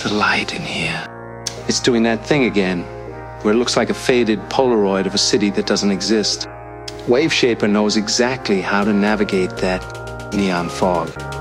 the light in here. It's doing that thing again, where it looks like a faded Polaroid of a city that doesn't exist. Waveshaper knows exactly how to navigate that neon fog.